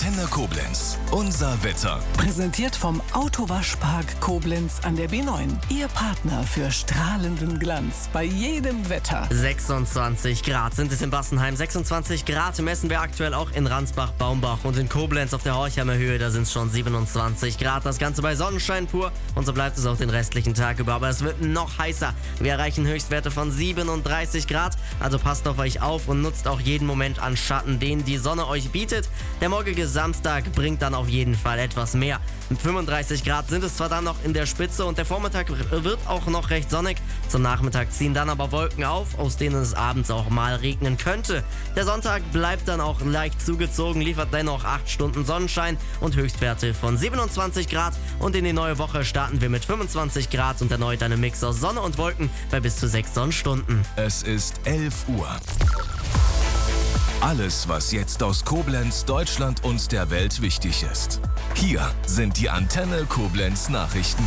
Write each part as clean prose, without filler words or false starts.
Antenne Koblenz. Unser Wetter. Präsentiert vom Autowaschpark Koblenz an der B9. Ihr Partner für strahlenden Glanz bei jedem Wetter. 26 Grad sind es in Bassenheim. 26 Grad messen wir aktuell auch in Ransbach-Baumbach. Und in Koblenz auf der Horchheimer Höhe, da sind es schon 27 Grad. Das Ganze bei Sonnenschein pur. Und so bleibt es auch den restlichen Tag über. Aber es wird noch heißer. Wir erreichen Höchstwerte von 37 Grad. Also passt auf euch auf und nutzt auch jeden Moment an Schatten, den die Sonne euch bietet. Der morgige Samstag bringt dann auf jeden Fall etwas mehr. Mit 35 Grad sind es zwar dann noch in der Spitze und der Vormittag wird auch noch recht sonnig. Zum Nachmittag ziehen dann aber Wolken auf, aus denen es abends auch mal regnen könnte. Der Sonntag bleibt dann auch leicht zugezogen, liefert dennoch 8 Stunden Sonnenschein und Höchstwerte von 27 Grad. Und in die neue Woche starten wir mit 25 Grad und erneut einem Mix aus Sonne und Wolken bei bis zu 6 Sonnenstunden. Es ist 11 Uhr. Alles, was jetzt aus Koblenz, Deutschland und der Welt wichtig ist. Hier sind die Antenne Koblenz Nachrichten.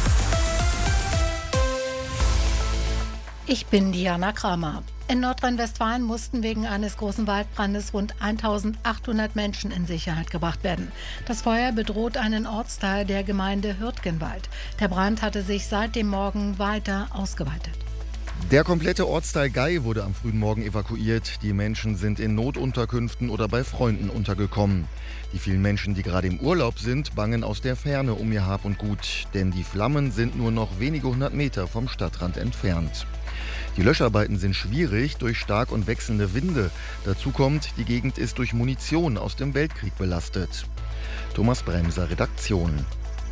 Ich bin Diana Kramer. In Nordrhein-Westfalen mussten wegen eines großen Waldbrandes rund 1800 Menschen in Sicherheit gebracht werden. Das Feuer bedroht einen Ortsteil der Gemeinde Hürtgenwald. Der Brand hatte sich seit dem Morgen weiter ausgeweitet. Der komplette Ortsteil Gey wurde am frühen Morgen evakuiert. Die Menschen sind in Notunterkünften oder bei Freunden untergekommen. Die vielen Menschen, die gerade im Urlaub sind, bangen aus der Ferne um ihr Hab und Gut. Denn die Flammen sind nur noch wenige 100 Meter vom Stadtrand entfernt. Die Löscharbeiten sind schwierig durch stark und wechselnde Winde. Dazu kommt, die Gegend ist durch Munition aus dem Weltkrieg belastet. Thomas Bremser, Redaktion.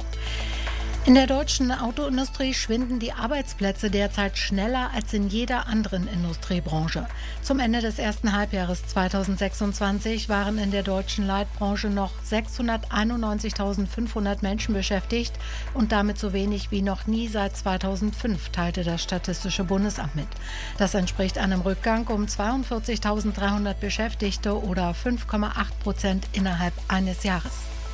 In der deutschen Autoindustrie schwinden die Arbeitsplätze derzeit schneller als in jeder anderen Industriebranche. Zum Ende des ersten Halbjahres 2026 waren in der deutschen Leitbranche noch 691.500 Menschen beschäftigt und damit so wenig wie noch nie seit 2005, teilte das Statistische Bundesamt mit. Das entspricht einem Rückgang um 42.300 Beschäftigte oder 5,8% innerhalb eines Jahres.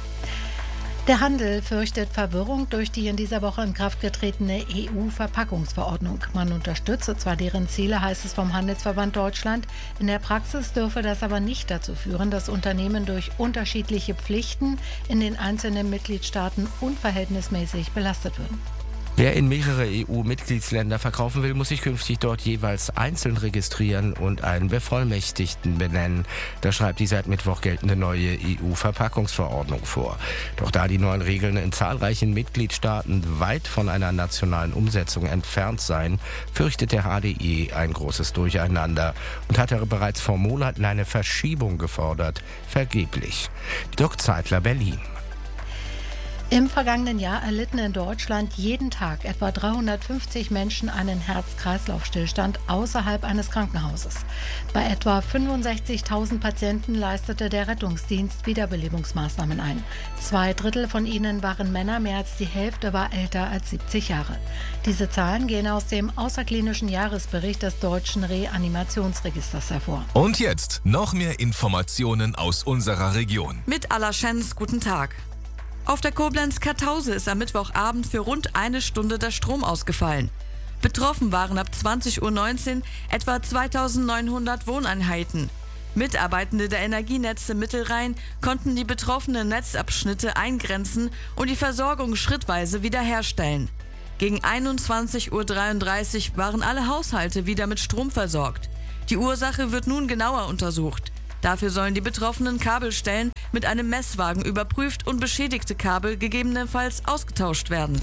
Der Handel fürchtet Verwirrung durch die in dieser Woche in Kraft getretene EU-Verpackungsverordnung. Man unterstütze zwar deren Ziele, heißt es vom Handelsverband Deutschland. In der Praxis dürfe das aber nicht dazu führen, dass Unternehmen durch unterschiedliche Pflichten in den einzelnen Mitgliedstaaten unverhältnismäßig belastet würden. Wer in mehrere EU-Mitgliedsländer verkaufen will, muss sich künftig dort jeweils einzeln registrieren und einen Bevollmächtigten benennen. Das schreibt die seit Mittwoch geltende neue EU-Verpackungsverordnung vor. Doch da die neuen Regeln in zahlreichen Mitgliedstaaten weit von einer nationalen Umsetzung entfernt seien, fürchtet der HDE ein großes Durcheinander und hatte bereits vor Monaten eine Verschiebung gefordert. Vergeblich. Dirk Zeitler, Berlin. Im vergangenen Jahr erlitten in Deutschland jeden Tag etwa 350 Menschen einen Herz-Kreislauf-Stillstand außerhalb eines Krankenhauses. Bei etwa 65.000 Patienten leistete der Rettungsdienst Wiederbelebungsmaßnahmen ein. 2/3 von ihnen waren Männer, mehr als die Hälfte war älter als 70 Jahre. Diese Zahlen gehen aus dem außerklinischen Jahresbericht des Deutschen Reanimationsregisters hervor. Und jetzt noch mehr Informationen aus unserer Region. Mit Alaschens, guten Tag. Auf der Koblenz-Kartause ist am Mittwochabend für rund eine Stunde der Strom ausgefallen. Betroffen waren ab 20:19 Uhr etwa 2.900 Wohneinheiten. Mitarbeitende der Energienetze Mittelrhein konnten die betroffenen Netzabschnitte eingrenzen und die Versorgung schrittweise wiederherstellen. Gegen 21:33 Uhr waren alle Haushalte wieder mit Strom versorgt. Die Ursache wird nun genauer untersucht. Dafür sollen die betroffenen Kabelstellen mit einem Messwagen überprüft und beschädigte Kabel gegebenenfalls ausgetauscht werden.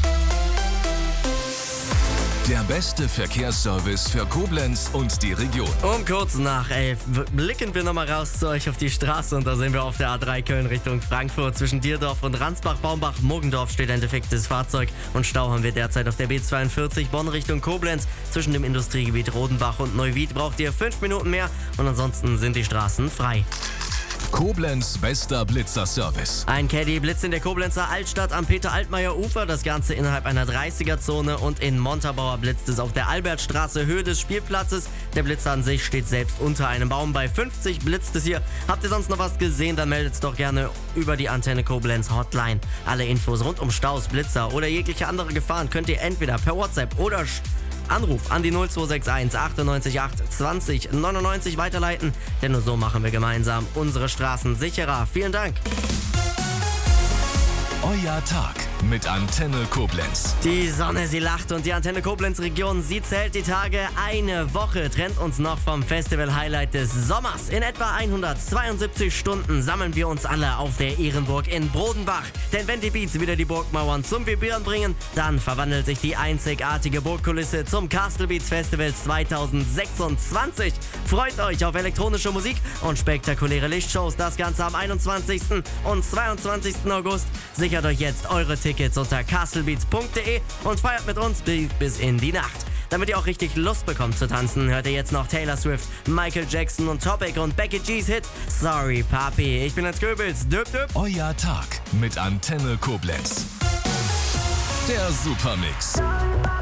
Der beste Verkehrsservice für Koblenz und die Region. Um kurz nach 11 blicken wir nochmal raus zu euch auf die Straße und da sehen wir auf der A3 Köln Richtung Frankfurt. Zwischen Dierdorf und Ransbach-Baumbach-Muggendorf steht ein defektes Fahrzeug und Stau haben wir derzeit auf der B42 Bonn Richtung Koblenz. Zwischen dem Industriegebiet Rodenbach und Neuwied braucht ihr 5 Minuten mehr und ansonsten sind die Straßen frei. Koblenz bester Blitzerservice. Ein Caddy-Blitz in der Koblenzer Altstadt am Peter-Altmaier-Ufer, das Ganze innerhalb einer 30er-Zone und in Montabaur blitzt es auf der Albertstraße, Höhe des Spielplatzes. Der Blitzer an sich steht selbst unter einem Baum. Bei 50 blitzt es hier. Habt ihr sonst noch was gesehen, dann meldet es doch gerne über die Antenne Koblenz Hotline. Alle Infos rund um Staus, Blitzer oder jegliche andere Gefahren könnt ihr entweder per WhatsApp oder Anruf an die 0261 98 8 20 99 weiterleiten, denn nur so machen wir gemeinsam unsere Straßen sicherer. Vielen Dank. Euer Tag mit Antenne Koblenz. Die Sonne, sie lacht und die Antenne Koblenz Region, sie zählt die Tage. Eine Woche trennt uns noch vom Festival-Highlight des Sommers. In etwa 172 Stunden sammeln wir uns alle auf der Ehrenburg in Brodenbach. Denn wenn die Beats wieder die Burgmauern zum Vibrieren bringen, dann verwandelt sich die einzigartige Burgkulisse zum Castle Beats Festival 2026. Freut euch auf elektronische Musik und spektakuläre Lichtshows. Das Ganze am 21. und 22. August. Sichert euch jetzt eure Tickets unter castlebeats.de und feiert mit uns bis in die Nacht. Damit ihr auch richtig Lust bekommt zu tanzen, hört ihr jetzt noch Taylor Swift, Michael Jackson und Topic und Becky G's Hit Sorry Papi. Ich bin Jens Köbels. Döp, döp. Euer Tag mit Antenne Koblenz. Der Supermix.